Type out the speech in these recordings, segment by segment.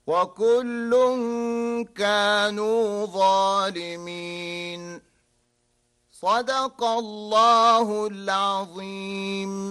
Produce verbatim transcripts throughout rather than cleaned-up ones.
وكل كانوا ظالمين. صدق الله العظيم.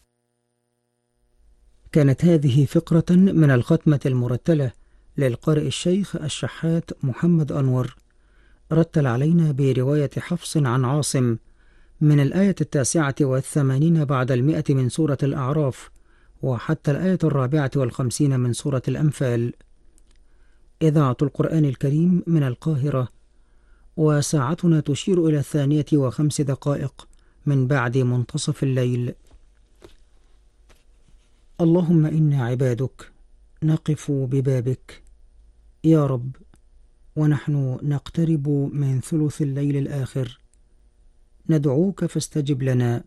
كانت هذه فقرة من الختمة المرتلة للقارئ الشيخ الشحات محمد أنور، رتل علينا برواية حفص عن عاصم من الآية التاسعة والثمانين بعد المئة من سورة الأعراف وحتى الآية الرابعة والخمسين من سورة الأنفال. إذاعة القرآن الكريم من القاهرة، وساعتنا تشير إلى الثانية وخمس دقائق من بعد منتصف الليل. اللهم إنا عبادك نقف ببابك يا رب، ونحن نقترب من ثلث الليل الآخر، ندعوك فاستجب لنا.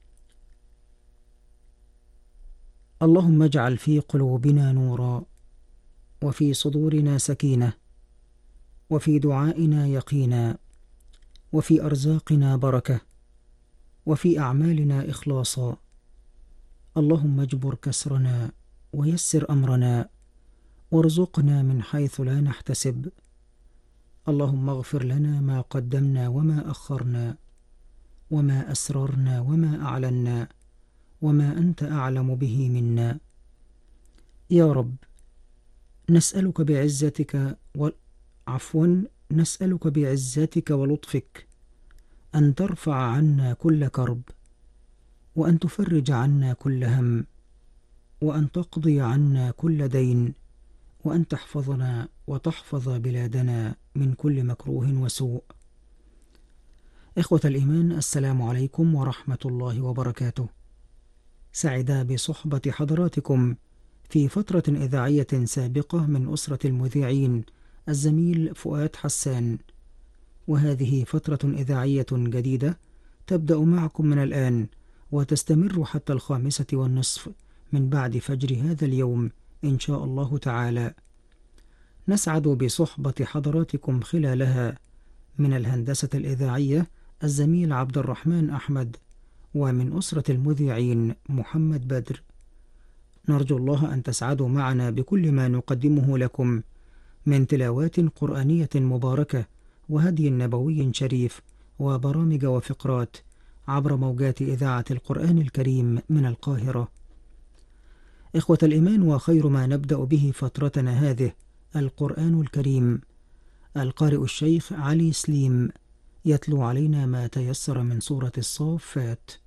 اللهم اجعل في قلوبنا نورا، وفي صدورنا سكينة، وفي دعائنا يقينا، وفي أرزاقنا بركة، وفي أعمالنا إخلاصا. اللهم اجبر كسرنا ويسر أمرنا، وارزقنا من حيث لا نحتسب. اللهم اغفر لنا ما قدمنا وما أخرنا، وما أسررنا وما أعلنا، وما أنت أعلم به منا. يا رب، نسألك بعزتك و... عفوا نسألك بعزتك ولطفك أن ترفع عنا كل كرب، وأن تفرج عنا كل هم، وأن تقضي عنا كل دين، وأن تحفظنا وتحفظ بلادنا من كل مكروه وسوء. إخوة الإيمان، السلام عليكم ورحمة الله وبركاته. سعد بصحبة حضراتكم في فترة إذاعية سابقة من أسرة المذيعين الزميل فؤاد حسان، وهذه فترة إذاعية جديدة تبدأ معكم من الآن وتستمر حتى الخامسة والنصف من بعد فجر هذا اليوم إن شاء الله تعالى. نسعد بصحبة حضراتكم خلالها من الهندسة الإذاعية الزميل عبد الرحمن أحمد، ومن أسرة المذيعين محمد بدر. نرجو الله أن تسعدوا معنا بكل ما نقدمه لكم من تلاوات قرآنية مباركة وهدي نبوي شريف وبرامج وفقرات عبر موجات إذاعة القرآن الكريم من القاهرة. إخوة الإيمان، وخير ما نبدأ به فترتنا هذه القرآن الكريم. القارئ الشيخ علي سليم يتلو علينا ما تيسر من سورة الصافات.